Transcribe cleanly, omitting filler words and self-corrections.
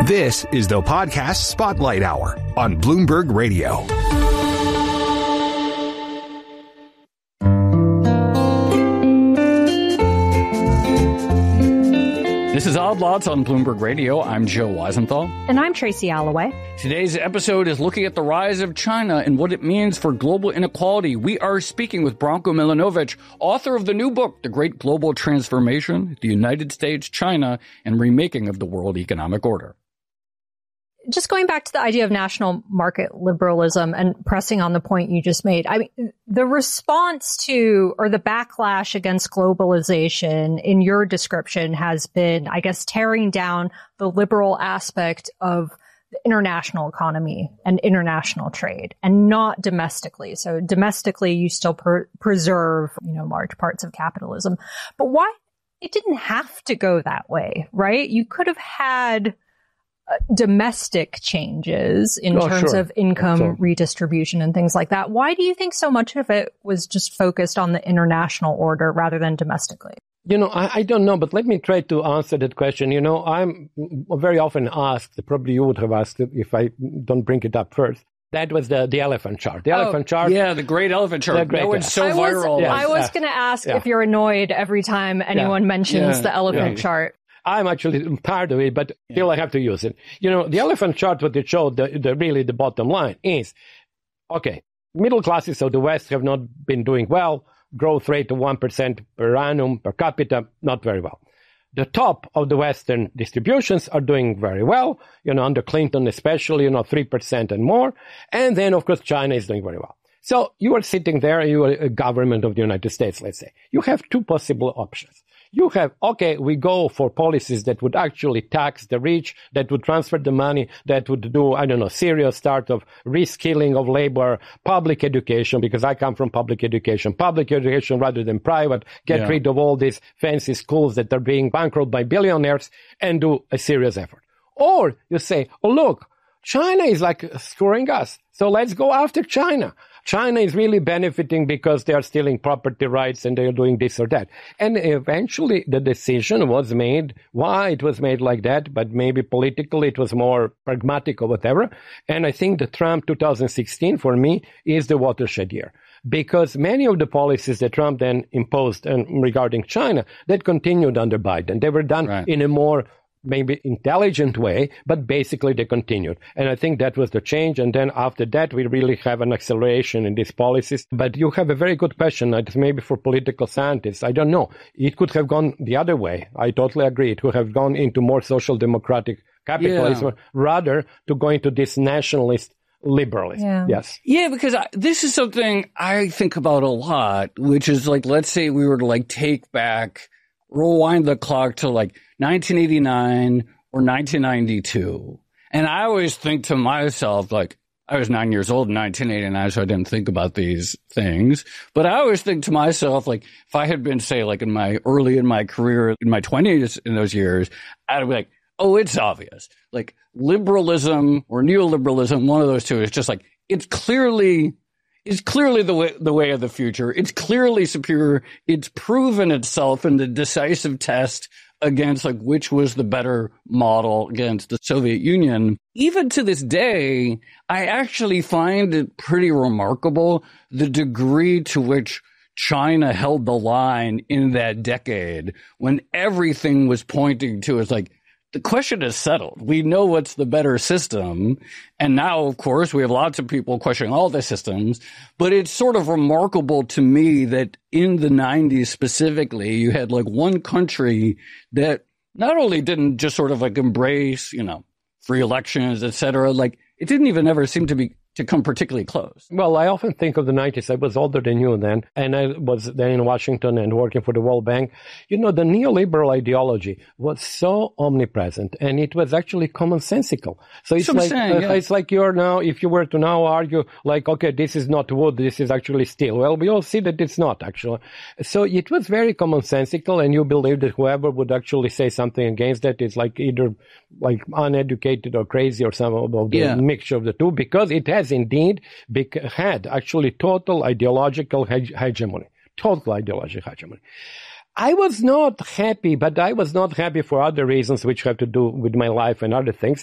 This is the Podcast Spotlight Hour on Bloomberg Radio. This is Odd Lots on Bloomberg Radio. I'm Joe Weisenthal. And I'm Tracy Alloway. Today's episode is looking at the rise of China and what it means for global inequality. We are speaking with Branko Milanovic, author of the new book, The Great Global Transformation, The United States, China, and Remaking of the World Economic Order. Just going back to the idea of national market liberalism and pressing on the point you just made, I mean, the response to or the backlash against globalization in your description has been, I guess, tearing down the liberal aspect of the international economy and international trade and not domestically. So domestically, you still preserve, large parts of capitalism. But why? It didn't have to go that way, right? You could have had domestic changes in terms of income redistribution and things like that. Why do you think so much of it was just focused on the international order rather than domestically? I don't know, but let me try to answer that question. I'm very often asked, probably you would have asked if I don't bring it up first. That was the elephant chart. The elephant chart. Yeah, the great elephant chart. That one's so viral. I was going to ask if you're annoyed every time anyone mentions the elephant chart. I'm actually tired of it, but still I have to use it. The elephant chart, what it showed, the bottom line is, okay, middle classes of the West have not been doing well. Growth rate of 1% per annum per capita, not very well. The top of the Western distributions are doing very well, under Clinton especially, 3% and more. And then, of course, China is doing very well. So you are sitting there, you are a government of the United States, let's say. You have two possible options. You have, we go for policies that would actually tax the rich, that would transfer the money, that would do, serious start of reskilling of labor, public education, because I come from public education rather than private, get rid of all these fancy schools that are being bankrolled by billionaires and do a serious effort. Or you say, look, China is like screwing us, so let's go after China. China is really benefiting because they are stealing property rights and they are doing this or that. And eventually the decision was made, why it was made like that, but maybe politically it was more pragmatic or whatever. And I think the Trump 2016 for me is the watershed year. Because many of the policies that Trump then imposed regarding China, that continued under Biden. They were done in a more maybe intelligent way, but basically they continued. And I think that was the change. And then after that, we really have an acceleration in these policies. But you have a very good question. It's maybe for political scientists. I don't know. It could have gone the other way. I totally agree. It could have gone into more social democratic capitalism rather to go into this nationalist liberalism. Yeah. Yes. Yeah, because this is something I think about a lot, which is like, let's say we were to rewind the clock to 1989 or 1992. And I always think to myself, I was 9 years old in 1989, so I didn't think about these things. But I always think to myself, if I had been, say, in my career, in my 20s in those years, I'd be like, oh, it's obvious. Liberalism or neoliberalism, one of those two is just it's clearly the way of the future. It's clearly superior. It's proven itself in the decisive test against which was the better model against the Soviet Union. Even to this day, I actually find it pretty remarkable the degree to which China held the line in that decade when everything was pointing to the question is settled. We know what's the better system. And now, of course, we have lots of people questioning all the systems. But it's sort of remarkable to me that in the 90s specifically, you had one country that not only didn't just sort of embrace, free elections, et cetera, it didn't even ever seem to come particularly close. Well, I often think of the 90s. I was older than you then, and I was then in Washington and working for the World Bank. The neoliberal ideology was so omnipresent, and it was actually commonsensical. So it's it's like you're now, if you were to now argue, okay, this is not wood, this is actually steel. Well, we all see that it's not, actually. So it was very commonsensical, and you believe that whoever would actually say something against that is either uneducated or crazy or some of the mixture of the two, because it has indeed had actually total ideological hegemony. I was not happy, but I was not happy for other reasons which have to do with my life and other things.